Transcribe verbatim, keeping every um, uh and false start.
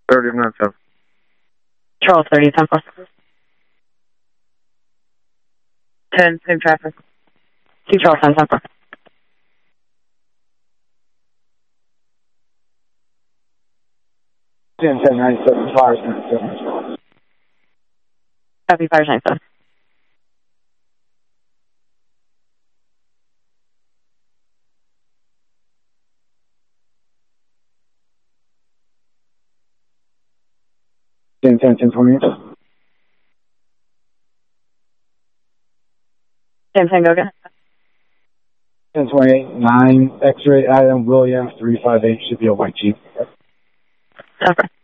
thirty minutes of. Charles thirty, ten four. ten, same traffic. two Charles ten, ten four. ten, ten, nine, seven, fires, nine, seven. Copy, fires, nine, seven. ten, ten, ten, twenty. ten, ten, go again. ten, twenty-eight, nine, X-ray, Adam, William, three five eight, should be a white Jeep. Okay.